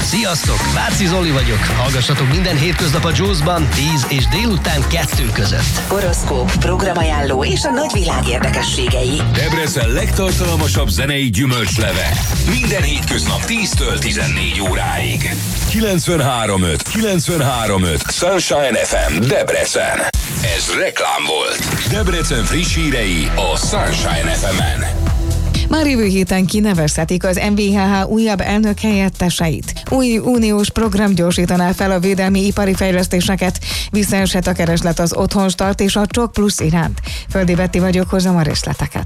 Sziasztok, Váci Zoli vagyok. Hallgassatok minden hétköznap a Juice-ban 10 és délután 2 között. Horoszkóp, programajánló és a nagyvilág érdekességei. Debrecen legtartalmasabb zenei gyümölcsleve. Minden hétköznap 10-től 14 óráig. 93.5 Sunshine FM Debrecen. Ez reklám volt. Debrecen friss hírei a Sunshine FM-en. Már jövő héten kinevezhetik az MVHH újabb elnök helyetteseit. Új uniós program gyorsítaná fel a védelmi ipari fejlesztéseket, visszaesett a kereslet az otthonstart és a Csok Plusz iránt. Földi Betti vagyok, hozzam a részleteket.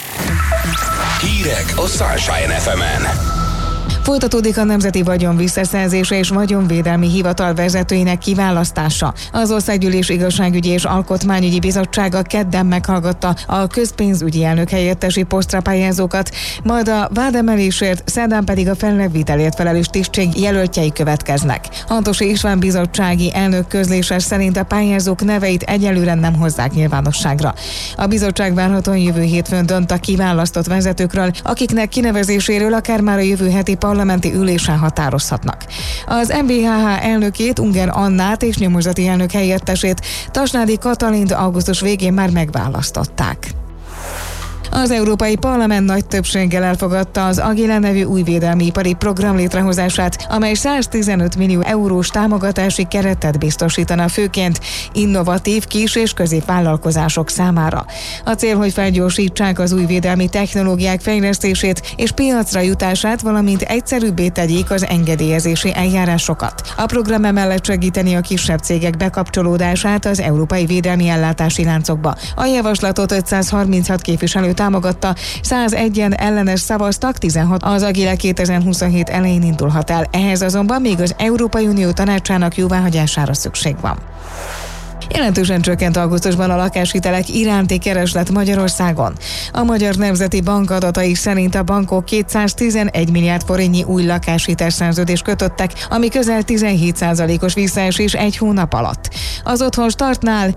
Hírek a Sunshine FM-en. Folytatódik a Nemzeti Vagyonvisszaszerzése és Vagyonvédelmi Hivatal vezetőinek kiválasztása. Az Országgyűlés Igazságügyi és Alkotmányügyi Bizottsága kedden meghallgatta a közpénzügyi elnök helyettesi posztra pályázókat, majd a vádemelésért, szerdán pedig a fellebbvitelért felelős tisztség jelöltjei következnek. Hantosi István bizottsági elnök közlése szerint a pályázók neveit egyelőre nem hozzák nyilvánosságra. A bizottság várhatóan jövő hétfőn dönt a kiválasztott vezetőkről, akiknek kinevezéséről akár már a jövő heti parlamenti ülésen határozhatnak. Az MVHH elnökét, Unger Annát és nyomozati elnök helyettesét, Tasnádi Katalint augusztus végén már megválasztották. Az Európai Parlament nagy többséggel elfogadta az Agile nevű új védelmi ipari program létrehozását, amely 115 millió eurós támogatási keretet biztosítana főként innovatív kis- és középvállalkozások számára. A cél, hogy felgyorsítsák az új védelmi technológiák fejlesztését és piacra jutását, valamint egyszerűbbé tegyék az engedélyezési eljárásokat. A program emellett segíteni a kisebb cégek bekapcsolódását az európai védelmi ellátási láncokba. A javaslatot 536 képviselő támogatta, 101-en ellenes szavaztak, 16 az Agile 2027 elején indulhat el. Ehhez azonban még az Európai Unió tanácsának jóváhagyására szükség van. Jelentősen csökkent augusztusban a lakáshitelek iránti kereslet Magyarországon. A Magyar Nemzeti Bank adatai szerint a bankok 211 milliárd forintnyi új lakáshitelszerződést kötöttek, ami közel 17%-os visszaesés egy hónap alatt. Az otthonstartnál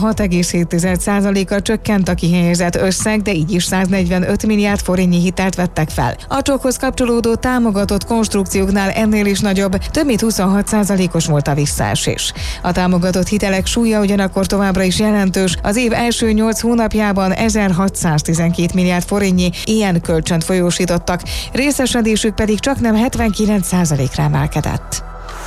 16,7%-kal csökkent a kihelyezett összeg, de így is 145 milliárd forintnyi hitelt vettek fel. A Csokhoz kapcsolódó támogatott konstrukcióknál ennél is nagyobb, több mint 26%-os volt a visszaesés. A támogatott hitelek súlya ugyanakkor továbbra is jelentős. Az év első 8 hónapjában 1612 milliárd forintnyi ilyen kölcsönt folyósítottak, részesedésük pedig csaknem 79%-ra emelkedett.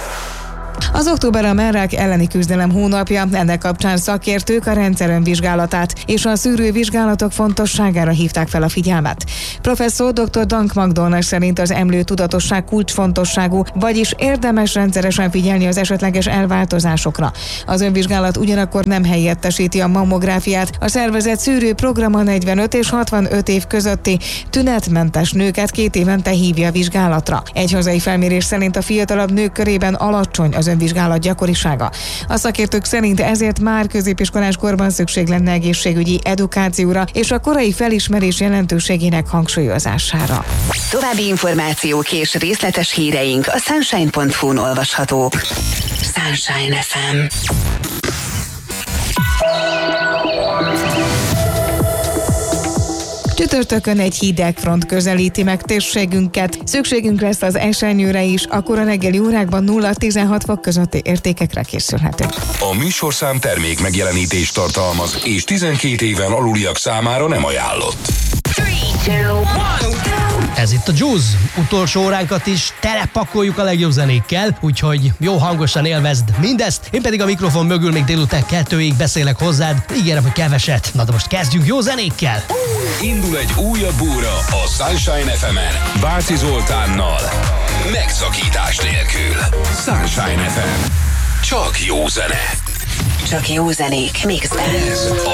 Az október a mellrák elleni küzdelem hónapja, ennek kapcsán szakértők a rendszerönvizsgálatát és a szűrővizsgálatok fontosságára hívták fel a figyelmet. Professzor dr. Dank Magdolna szerint az emlő tudatosság kulcsfontosságú, vagyis érdemes rendszeresen figyelni az esetleges elváltozásokra. Az önvizsgálat ugyanakkor nem helyettesíti a mammográfiát, a szervezet szűrő programa 45 és 65 év közötti tünetmentes nőket 2 évente hívja vizsgálatra. Egy hazai felmérés szerint a fiatalabb nők körében alacsony az önvizsgálat gyakorisága. A szakértők szerint ezért már középiskolás korban szükség lenne egészségügyi edukációra és a korai felismerés jelentőségének hangsúlyozására. További információk és részletes híreink a sunshine.hu-n olvashatók. Sunshine FM. Csütörtökön egy hideg front közelíti meg térségünket. Szükségünk lesz az esernyőre is, akkor a reggeli órákban 0-16 fok közötti értékekre készülhetünk. A műsorszám termék megjelenítést tartalmaz, és 12 éven aluliak számára nem ajánlott. 3, 2, 1, go! Ez itt a Juice. Utolsó óránkat is telepakoljuk a legjobb zenékkel, úgyhogy jó hangosan élvezd mindezt. Én pedig a mikrofon mögül még délután 2-ig beszélek hozzád. Ígérem, hogy keveset. Na de most kezdjünk jó zenékkel. Indul egy újabb óra a Sunshine FM-en. Bárci Zoltánnal. Megszakítás nélkül. Sunshine FM. Csak jó zene. Csak jó zenék mixben. Ez a